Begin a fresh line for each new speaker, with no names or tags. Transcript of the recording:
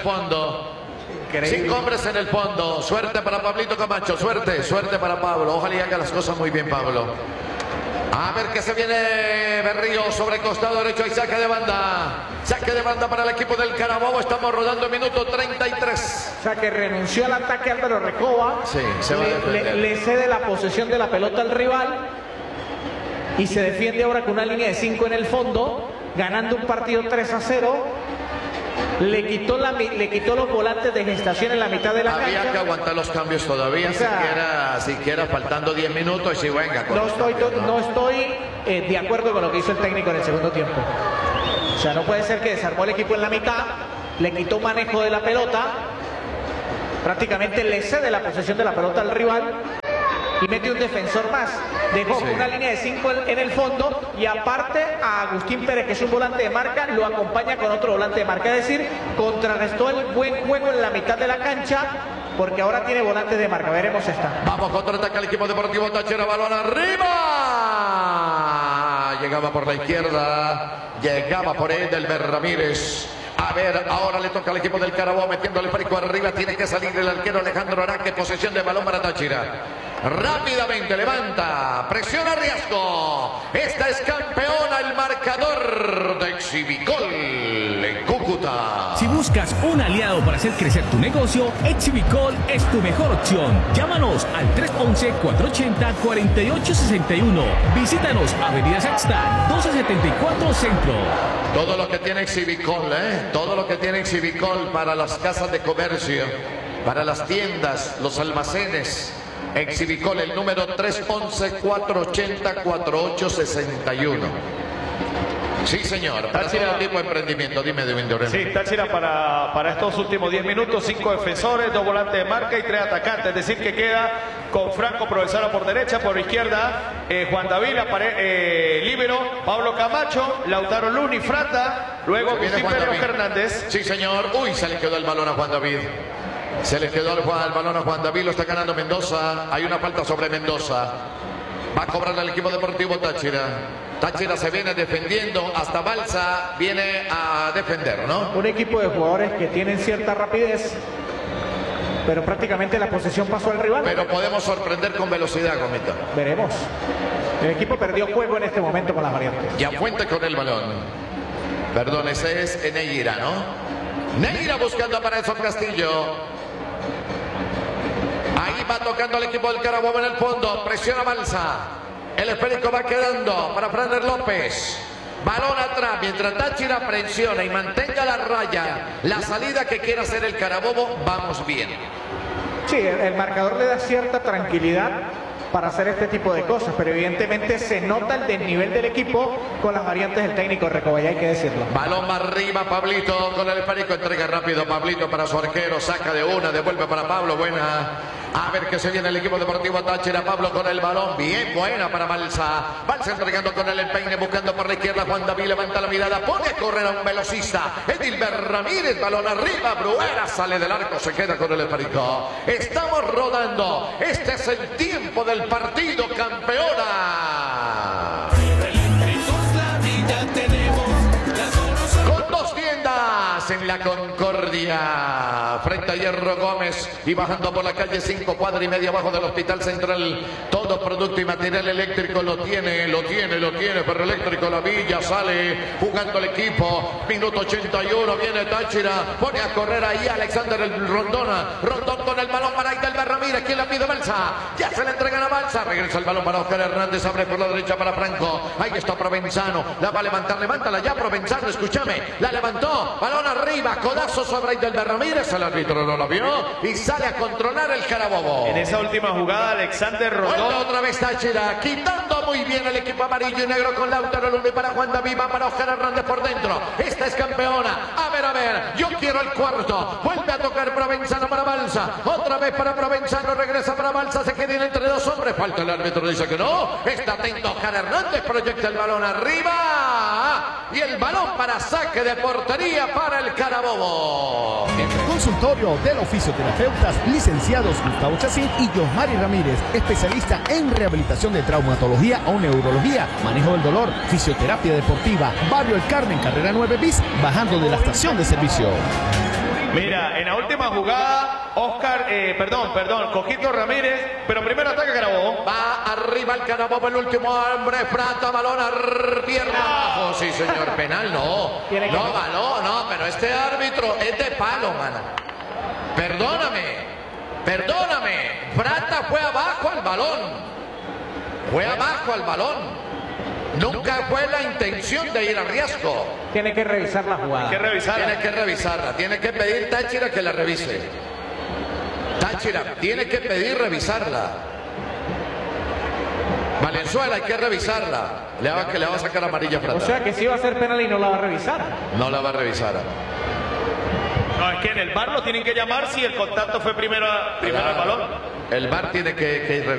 fondo.
Increíble.
5 hombres en el fondo. Suerte para Pablito Camacho. Suerte para Pablo. Ojalá y haga las cosas muy bien, Pablo. A ver qué se viene Berrío sobre el costado derecho y saque de banda. Saque de banda para el equipo del Carabobo. Estamos rodando minuto 33.
O sea que renunció al ataque Álvaro Recoba.
Sí, se va a defender.
Le cede la posesión de la pelota al rival. Y se defiende ahora con una línea de 5 en el fondo. Ganando un partido 3-0. Le quitó los volantes de gestación en la mitad de la cancha.
Había que aguantar los cambios todavía,
O sea,
siquiera faltando 10 minutos y venga.
No estoy de acuerdo con lo que hizo el técnico en el segundo tiempo. O sea, no puede ser que desarmó el equipo en la mitad, le quitó manejo de la pelota, prácticamente le cede la posesión de la pelota al rival y mete un defensor más. Dejó una línea de 5 en el fondo y aparte a Agustín Pérez, que es un volante de marca, lo acompaña con otro volante de marca. Es decir, contrarrestó el buen juego en la mitad de la cancha porque ahora tiene volantes de marca. Veremos esta.
Vamos, contraataca el equipo deportivo Táchira, balón arriba. Llegaba por la izquierda, llegaba por Edelber Ramírez. A ver, ahora le toca al equipo del Carabobo metiéndole perico arriba. Tiene que salir el arquero Alejandro Araque. Posesión de balón para Táchira. Rápidamente levanta, presiona Riasco. Esta es campeona, el marcador de Exhibicol en Cúcuta.
Si buscas un aliado para hacer crecer tu negocio, Exhibicol es tu mejor opción. Llámanos al 311-480-4861. Visítanos Avenida Sexta, 1274 Centro.
Todo lo que tiene Exhibicol, todo lo que tiene Exhibicol para las casas de comercio, para las tiendas, los almacenes. Exhibicol, el número 311-480-4861. Sí, señor. Para todo tipo de emprendimiento. Dime, de Vindoreno.
Sí, Táchira para estos últimos 10 minutos, 5 defensores, 2 volantes de marca y 3 atacantes. Es decir, que queda con Franco Provenzano por derecha, por izquierda, Juan David, líbero, Pablo Camacho, Lautaro Luni, Frata, luego Agustín Pérez Hernández.
Sí, señor. Uy, se le quedó el balón a Juan David. Se le quedó el balón a Juan David, lo está ganando Mendoza. Hay una falta sobre Mendoza. Va a cobrar el equipo deportivo Táchira. Táchira se viene defendiendo, hasta Balsa viene a defender, ¿no?
Un equipo de jugadores que tienen cierta rapidez, pero prácticamente la posesión pasó al rival.
Pero podemos sorprender con velocidad, Gomita.
Veremos. El equipo perdió juego en este momento con las variantes.
Ya Fuente con el balón. Perdón, ese es Neira, ¿no? Neira buscando para Edson Castillo. Ahí va tocando el equipo del Carabobo en el fondo. Presiona Balsa. El esférico va quedando para Frander López. Balón atrás. Mientras Táchira presiona y mantenga la raya, la salida que quiera hacer el Carabobo, vamos bien.
Sí, el marcador le da cierta tranquilidad para hacer este tipo de cosas, pero evidentemente se nota el desnivel del equipo con las variantes del técnico Recoba, hay que decirlo.
Balón va arriba, Pablito con el esférico, entrega rápido Pablito para su arquero, saca de una, devuelve para Pablo, buena. A ver qué se viene el equipo deportivo Táchira. Pablo con el balón, bien buena para Balsa. Balsa entregando con el empeine, buscando por la izquierda. Juan David levanta la mirada, pone a correr a un velocista. Edilber Ramírez, balón arriba. Bruera sale del arco, se queda con el esférico. Estamos rodando. Este es el tiempo del partido, campeona. Con 2 tiendas en la Concordia, frente a Hierro Gómez y bajando por la calle 5, cuadra y media abajo del Hospital Central. Todo producto y material eléctrico lo tiene Ferroeléctrico La Villa. Sale jugando el equipo, minuto 81, viene Táchira, pone a correr ahí Alexander el Rondón con el balón para Edelber Ramírez, quien la pide Balsa, ya se le entregan a Balsa, regresa el balón para Oscar Hernández, abre por la derecha para Franco, ahí está Provenzano, la va a levantar, levántala ya Provenzano, escúchame, la levantó, balón arriba, codazo sobre Edelber Ramírez, el árbitro no lo vio y sale a controlar el Carabobo.
En esa última jugada Alexander Rondón.
Otra vez Táchira, quitando muy bien el equipo amarillo y negro con Lautaro Luni para Juan David, va para Oscar Hernández por dentro, esta es campeona, a ver, yo quiero el cuarto, vuelve a tocar Provenzano para Balsa, otra vez para Provenzano, regresa para Balsa, se queda entre 2 hombres, falta el árbitro, dice que no, está atento Oscar Hernández, proyecta el balón arriba y el balón para saque de portería para el Carabobo.
En el consultorio del fisioterapeutas licenciados Gustavo Chacín y Josmari Ramírez, especialista en rehabilitación de traumatología o neurología, manejo del dolor, fisioterapia deportiva, Barrio El Carmen, carrera 9 bis, bajando de la estación de servicio.
Mira, en la última jugada, Coquito Ramírez, pero primero ataca Carabobo.
Va arriba el Carabobo, el último hombre, Frata, balón a pierna abajo. Sí, señor, penal no. No, pero este árbitro es de palo, mano. Perdóname. Frata fue abajo al balón. Nunca fue la intención de ir a riesgo.
Tiene que revisar la jugada.
Tiene que revisarla.
Tiene que pedir Táchira que la revise. Táchira tiene que pedir revisarla. Valenzuela hay que revisarla. Le va a sacar amarilla Frata.
O sea que sí va a ser penal y no la va a revisar.
No la va a revisar.
No, es que en el VAR lo tienen que llamar si el contacto fue primero al balón.
El VAR tiene que revisar.